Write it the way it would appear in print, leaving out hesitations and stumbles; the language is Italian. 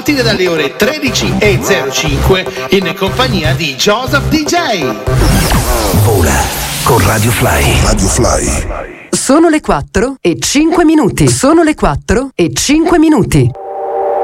partire dalle ore 13:05 in compagnia di Joseph DJ. Vola con Radio Fly. Radio Fly. Sono le 4:05. Sono le 4:05.